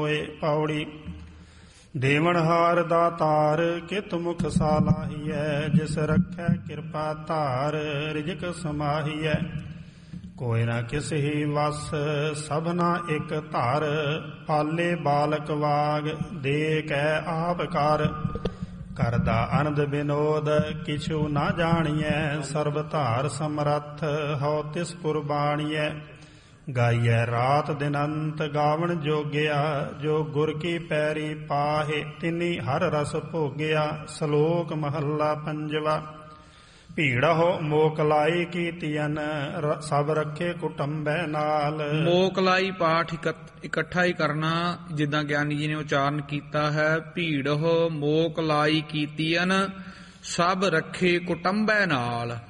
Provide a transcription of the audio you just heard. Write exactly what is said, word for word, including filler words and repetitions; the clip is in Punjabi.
ਹੋਏ ਪੌੜੀ। ਦੇਵਨਹਾਰ ਦਾਤਾਰ ਕਿਤ ਮੁਖ ਸਾਲਾਹੀਐ, ਜਿਸ ਰੱਖੈ ਕਿਰਪਾ ਧਾਰ ਰਿਜਕ ਸਮਾਹੀਐ। ਕੋਈ ਨਾ ਕਿਸ ਹੀ ਵਸ ਸਭਨਾ ਇੱਕ ਧਰ, ਪਾਲੇ ਬਾਲਕ ਵਾਗ ਦੇ ਕੈ ਆਪ ਕਰ। ਕਰਦਾ ਅਨੰਦ ਵਿਨੋਦ ਕਿਛੂ ਨਾ ਜਾਣੀਐ, ਸਰਬ ਧਾਰ ਸਮਰੱਥ ਹਉ ਤਿਸ ਕੁਰਬਾਨੀਐ। ਗਾਈਐ ਰਾਤ ਦਿਨ ਅੰਤ ਗਾਵਣ ਜੋਗਿਆ, ਜੋ ਗੁਰ ਕੀ ਪੈਰੀ ਪਾਹੇ ਤਿਨੀ ਹਰ ਰਸ ਭੋਗਿਆ। ਸ਼ਲੋਕ ਮਹੱਲਾ ਪੰਜਵਾ। ਭੀੜਹੁ ਮੋਕਲਾਈ ਕੀਤੀਅਨ, ਸਭ ਰੱਖੇ ਕੁਟੰਬੈ ਨਾਲ। ਮੋਕਲਾਈ ਪਾਠ ਇਕੱਠਾ ਹੀ ਕਰਨਾ, ਜਿੱਦਾਂ ਗਿਆਨੀ ਜੀ ਨੇ ਉਚਾਰਨ ਕੀਤਾ ਹੈ। ਭੀੜਹੁ ਮੋਕਲਾਈ ਕੀਤੀਅਨ, ਸਭ ਰੱਖੇ ਕੁਟੰਬੈ ਨਾਲ।